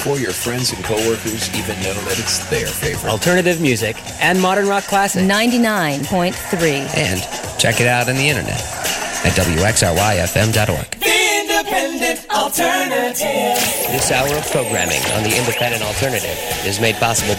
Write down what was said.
before your friends and coworkers even know that it's their favorite. Alternative music and modern rock classics. 99.3. And check it out on the internet at WXRYFM.org. The Independent Alternative. This hour of programming on the Independent Alternative is made possible